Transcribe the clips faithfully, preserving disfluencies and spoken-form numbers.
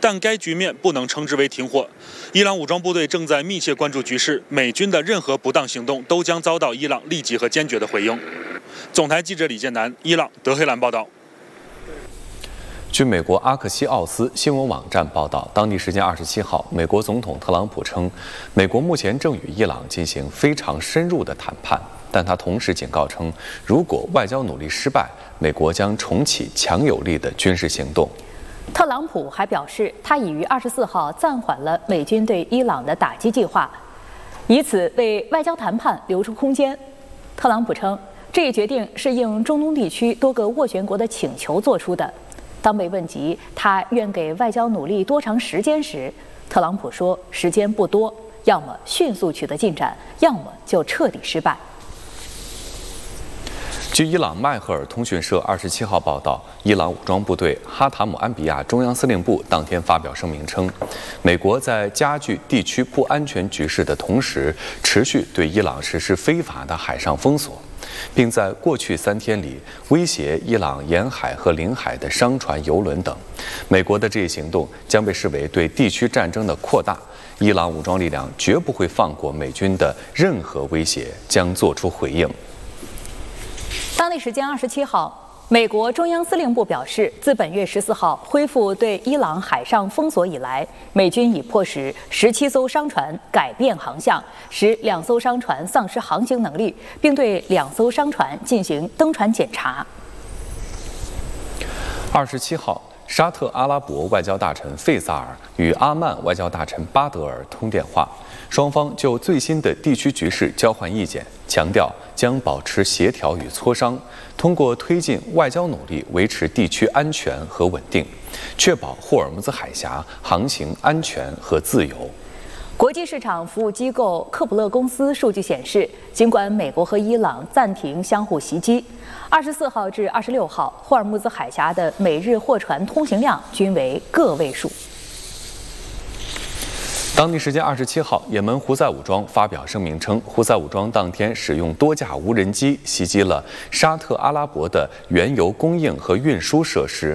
但该局面不能称之为停火。伊朗武装部队正在密切关注局势，美军的任何不当行动都将遭到伊朗立即和坚决的回应。总台记者李建南，伊朗德黑兰报道。 据美国阿克西奥斯新闻网站报道，当地时间二十七号，美国总统特朗普称，美国目前正与伊朗进行非常深入的谈判，但他同时警告称，如果外交努力失败，美国将重启强有力的军事行动。 特朗普还表示，他已于二十四号暂缓了美军对伊朗的打击计划，以此为外交谈判留出空间。特朗普称，这一决定是应中东地区多个斡旋国的请求做出的。当被问及他愿给外交努力多长时间时，特朗普说：“时间不多，要么迅速取得进展，要么就彻底失败。” 据伊朗迈赫尔通讯社二十七号报道，伊朗武装部队哈塔姆安比亚中央司令部当天发表声明称，美国在加剧地区不安全局势的同时，持续对伊朗实施非法的海上封锁，并在过去三天里威胁伊朗沿海和领海的商船、油轮等。美国的这一行动将被视为对地区战争的扩大。伊朗武装力量绝不会放过美军的任何威胁，将作出回应。 当地时间二十七号，美国中央司令部表示，自本月十四号恢复对伊朗海上封锁以来，美军已迫使十七艘商船改变航向，使两艘商船丧失航行能力，并对两艘商船进行登船检查。 二十七号，沙特阿拉伯外交大臣费萨尔与阿曼外交大臣巴德尔通电话，双方就最新的地区局势交换意见，强调将保持协调与磋商，通过推进外交努力维持地区安全和稳定，确保霍尔木兹海峡航行安全和自由。 国际市场服务机构克普勒公司数据显示，尽管美国和伊朗暂停相互袭击，二十四号至二十六号，霍尔木兹海峡的每日货船通行量均为个位数。 当地时间二十七号，也门胡塞武装发表声明称，胡塞武装当天使用多架无人机袭击了沙特阿拉伯的原油供应和运输设施。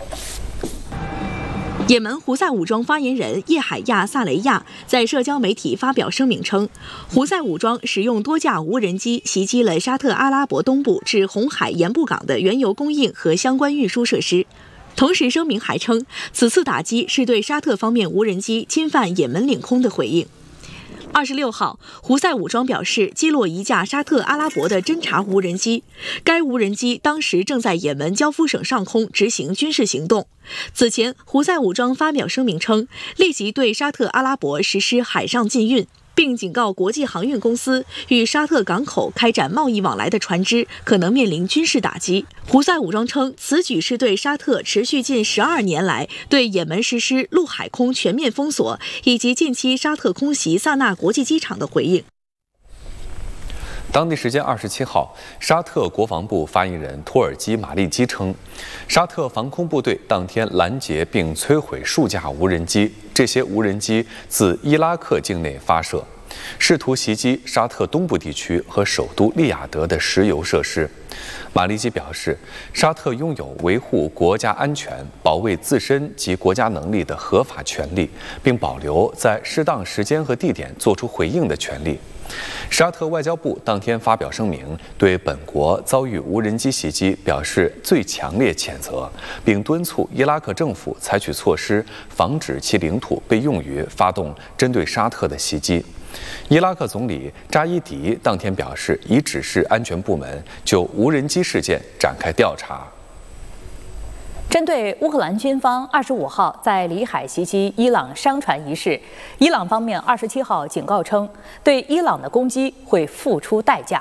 也门胡塞武装发言人叶海亚·萨雷亚在社交媒体发表声明称，胡塞武装使用多架无人机袭击了沙特阿拉伯东部至红海盐布港的原油供应和相关运输设施。同时，声明还称，此次打击是对沙特方面无人机侵犯也门领空的回应。二十六号，胡塞武装表示击落一架沙特阿拉伯的侦察无人机，该无人机当时正在也门交夫省上空执行军事行动。此前，胡塞武装发表声明称，立即对沙特阿拉伯实施海上禁运，并警告国际航运公司与沙特港口开展贸易往来的船只可能面临军事打击。胡塞武装称，此举是对沙特持续近十二年来对也门实施陆海空全面封锁，以及近期沙特空袭萨那国际机场的回应。 当地时间二十七号，沙特国防部发言人托尔基马利基称，沙特防空部队当天拦截并摧毁数架无人机，这些无人机自伊拉克境内发射，试图袭击沙特东部地区和首都利雅得的石油设施。马利基表示，沙特拥有维护国家安全、保卫自身及国家能力的合法权利，并保留在适当时间和地点作出回应的权利。沙特外交部当天发表声明，对本国遭遇无人机袭击表示最强烈谴责，并敦促伊拉克政府采取措施，防止其领土被用于发动针对沙特的袭击。伊拉克总理扎伊迪当天表示，已指示安全部门就无人机事件展开调查。 针对乌克兰军方二十五号在里海袭击伊朗商船一事，伊朗方面二十七号警告称，对伊朗的攻击会付出代价。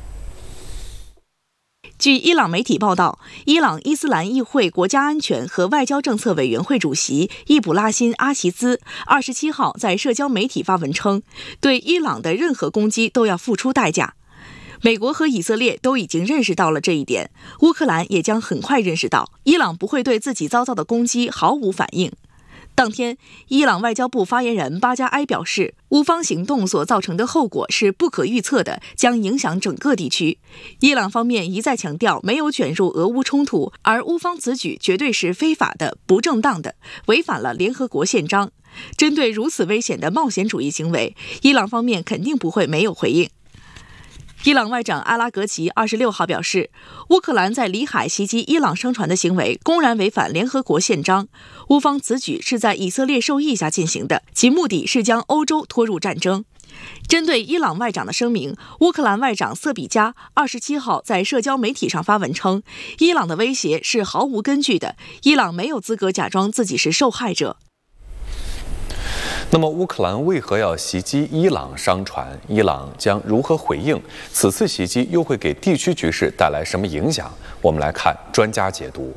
据伊朗媒体报道，伊朗伊斯兰议会国家安全和外交政策委员会主席伊卜拉欣·阿齐兹二十七号在社交媒体发文称，对伊朗的任何攻击都要付出代价。美国和以色列都已经认识到了这一点，乌克兰也将很快认识到，伊朗不会对自己遭到的攻击毫无反应。 当天，伊朗外交部发言人巴加埃表示，乌方行动所造成的后果是不可预测的，将影响整个地区。伊朗方面一再强调没有卷入俄乌冲突，而乌方此举绝对是非法的、不正当的，违反了联合国宪章。针对如此危险的冒险主义行为，伊朗方面肯定不会没有回应。伊朗外长阿拉格齐二十六号表示，乌克兰在里海袭击伊朗商船的行为公然违反联合国宪章，乌方此举是在以色列授意下进行的，其目的是将欧洲拖入战争。针对伊朗外长的声明，乌克兰外长瑟比加二十七号在社交媒体上发文称，伊朗的威胁是毫无根据的，伊朗没有资格假装自己是受害者。 那么，乌克兰为何要袭击伊朗商船？伊朗将如何回应？此次袭击又会给地区局势带来什么影响？我们来看专家解读。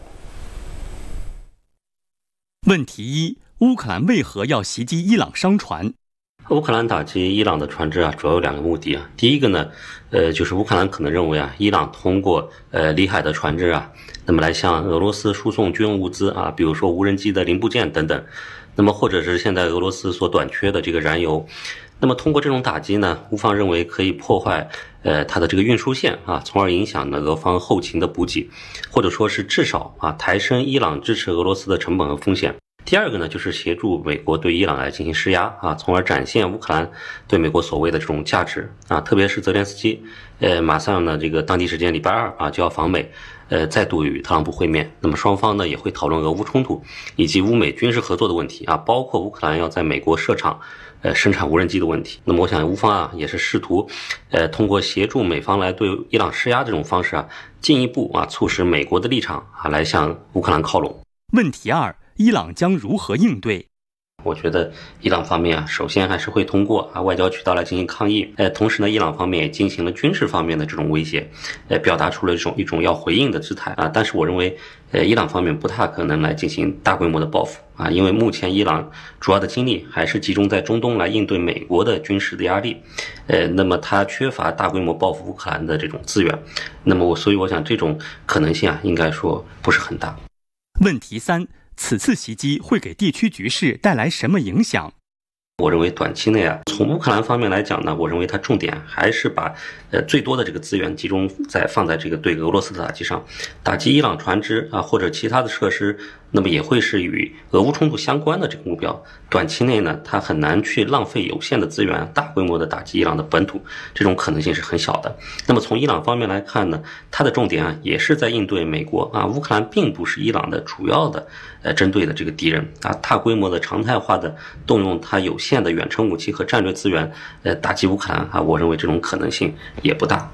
问题一：乌克兰为何要袭击伊朗商船？ 乌克兰打击伊朗的船只啊，主要有两个目的啊。第一个呢，呃，就是乌克兰可能认为啊，伊朗通过呃里海的船只啊，那么来向俄罗斯输送军用物资啊，比如说无人机的零部件等等。那么或者是现在俄罗斯所短缺的这个燃油，那么通过这种打击呢，乌方认为可以破坏呃它的这个运输线啊，从而影响呢俄方后勤的补给，或者说是至少啊抬升伊朗支持俄罗斯的成本和风险。第二个呢，就是协助美国对伊朗来进行施压啊，从而展现乌克兰对美国所谓的这种价值啊，特别是泽连斯基，呃，马上呢这个当地时间礼拜二啊就要访美。呃，再度与特朗普会面，那么双方呢也会讨论俄乌冲突以及乌美军事合作的问题啊，包括乌克兰要在美国设厂，呃，生产无人机的问题。那么我想乌方啊也是试图，呃，通过协助美方来对伊朗施压这种方式啊，进一步啊促使美国的立场啊来向乌克兰靠拢。 问题二：伊朗将如何应对？ 我觉得伊朗方面啊，首先还是会通过啊外交渠道来进行抗议，呃，同时呢，伊朗方面也进行了军事方面的这种威胁，呃，表达出了一种一种要回应的姿态啊。但是我认为，呃，伊朗方面不太可能来进行大规模的报复啊，因为目前伊朗主要的精力还是集中在中东来应对美国的军事的压力，呃，那么它缺乏大规模报复乌克兰的这种资源，那么我所以我想这种可能性啊，应该说不是很大。 问题三。此次袭击会给地区局势带来什么影响？ 我认为短期内啊，从乌克兰方面来讲呢，我认为它重点还是把呃最多的这个资源集中在放在这个对俄罗斯的打击上，打击伊朗船只啊或者其他的设施，那么也会是与俄乌冲突相关的这个目标。短期内呢，它很难去浪费有限的资源，大规模的打击伊朗的本土，这种可能性是很小的。那么从伊朗方面来看呢，它的重点啊也是在应对美国啊，乌克兰并不是伊朗的主要的呃针对的这个敌人啊，大规模的常态化的动用它有限的远程武器和战略资源，呃，打击乌克兰啊，我认为这种可能性也不大。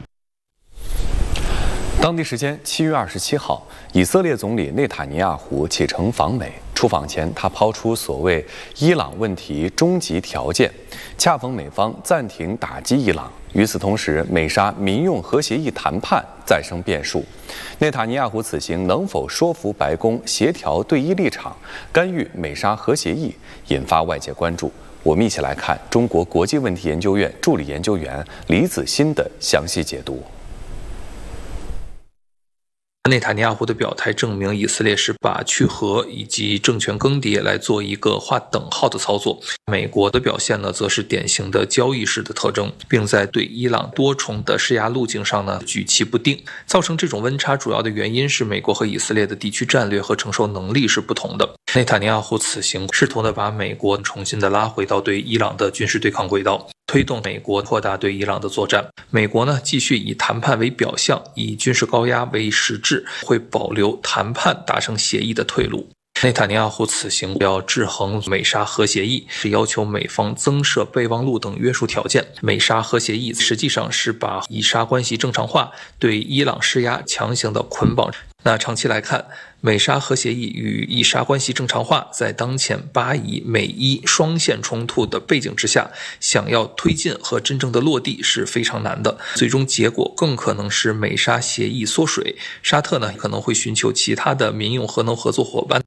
当地时间七月二十七号，以色列总理内塔尼亚胡启程访美。出访前，他抛出所谓伊朗问题终极条件，恰逢美方暂停打击伊朗。与此同时，美沙民用核协议谈判再生变数。内塔尼亚胡此行能否说服白宫协调对伊立场，干预美沙核协议，引发外界关注。我们一起来看中国国际问题研究院助理研究员李子欣的详细解读。 内塔尼亚胡的表态证明，以色列是把去核以及政权更迭来做一个划等号的操作。美国的表现呢，则是典型的交易式的特征，并在对伊朗多重的施压路径上呢举棋不定。造成这种温差主要的原因是美国和以色列的地区战略和承受能力是不同的。内塔尼亚胡此行试图的把美国重新的拉回到对伊朗的军事对抗轨道，推动美国扩大对伊朗的作战。美国呢，继续以谈判为表象，以军事高压为实质，会保留谈判达成协议的退路。内塔尼亚胡此行要制衡美沙核协议，是要求美方增设备忘录等约束条件。美沙核协议实际上是把以沙关系正常化，对伊朗施压，强行的捆绑。那长期来看，美沙核协议与以沙关系正常化在当前巴以美伊双线冲突的背景之下，想要推进和真正的落地是非常难的。最终结果更可能是美沙协议缩水，沙特呢可能会寻求其他的民用核能合作伙伴。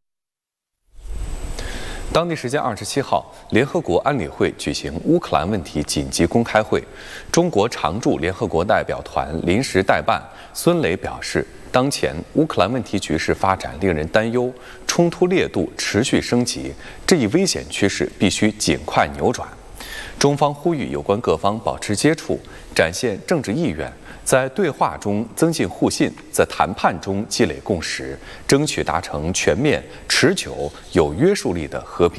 当地时间二十七号，联合国安理会举行乌克兰问题紧急公开会。中国常驻联合国代表团临时代办孙磊表示，当前乌克兰问题局势发展令人担忧，充冲突烈度持续升级，这一危险趋势必须尽快扭转。中方呼吁有关各方保持接触，展现政治意愿，在对话中增进互信，在谈判中积累共识，争取达成全面、持久、有约束力的和平